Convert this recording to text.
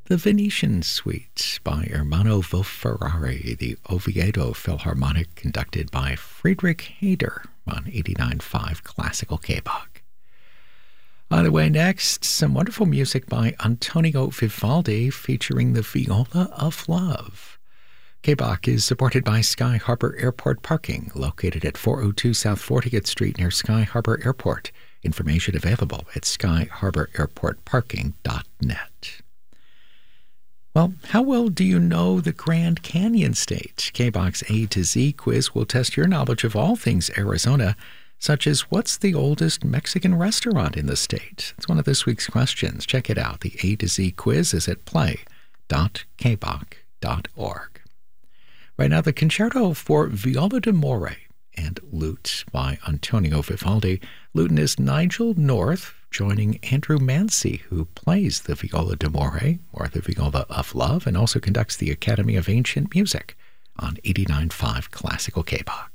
The Venetian Suite by Ermanno Ferrari, the Oviedo Philharmonic conducted by Friedrich Hader on 89.5 Classical K-Bach. On the way next, some wonderful music by Antonio Vivaldi featuring the Viola of Love. K-Bach is supported by Sky Harbor Airport Parking, located at 402 South 40th Street near Sky Harbor Airport. Information available at skyharboroairportparking.net. Well, how well do you know the Grand Canyon State? K-Bach's A to Z quiz will test your knowledge of all things Arizona, such as what's the oldest Mexican restaurant in the state? It's one of this week's questions. Check it out. The A to Z quiz is at play.kbach.org. Right now, the concerto for Viola d'Amore and Lute by Antonio Vivaldi. Lutenist Nigel North joining Andrew Mancy, who plays the Viola d'Amore, or the Viola of Love, and also conducts the Academy of Ancient Music on 89.5 Classical K-Bach.